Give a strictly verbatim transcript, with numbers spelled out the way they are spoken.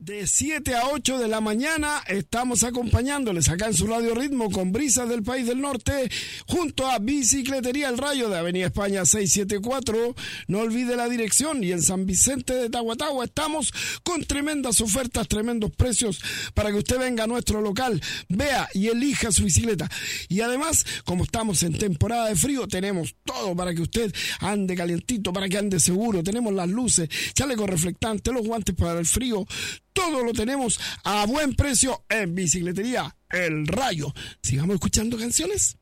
De siete a ocho de la mañana estamos acompañándoles acá en su Radio Ritmo con Brisas del País del Norte junto a Bicicletería El Rayo de Avenida España seiscientos setenta y cuatro. No olvide la dirección, y en San Vicente de Tahuatahua estamos con tremendas ofertas, tremendos precios para que usted venga a nuestro local, vea y elija su bicicleta. Y además, como estamos en temporada de frío, tenemos todo para que usted ande calientito, para que ande seguro. Tenemos las luces, chalecos reflectantes, los guantes para el frío. Todo lo tenemos a buen precio en Bicicletería El Rayo. Sigamos escuchando canciones.